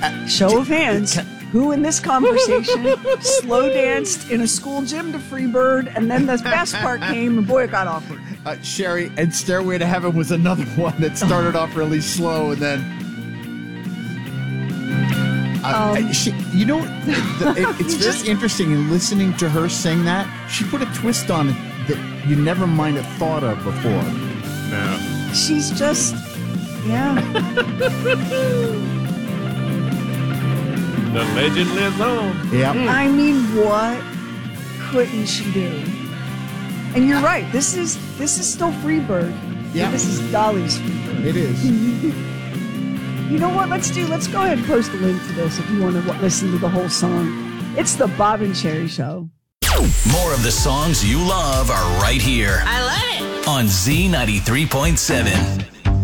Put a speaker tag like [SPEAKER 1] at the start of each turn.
[SPEAKER 1] Show of hands. Who in this conversation slow danced in a school gym to Freebird, and then the best part came, and boy, it got awkward.
[SPEAKER 2] Sherry, and Stairway to Heaven was another one that started off really slow, and then... it's very interesting in listening to her sing that. She put a twist on it that you never might have thought of before.
[SPEAKER 3] No.
[SPEAKER 1] She's just,
[SPEAKER 3] The legend lives on.
[SPEAKER 2] Yeah.
[SPEAKER 1] I mean, what couldn't she do? And you're right. This is still Freebird.
[SPEAKER 2] Yeah.
[SPEAKER 1] This is Dolly's Freebird.
[SPEAKER 2] It is.
[SPEAKER 1] You know what? Let's go ahead and post a link to this if you want to listen to the whole song. It's the Bob and Sherry Show.
[SPEAKER 4] More of the songs you love are right here.
[SPEAKER 5] I love it.
[SPEAKER 4] On Z93.7.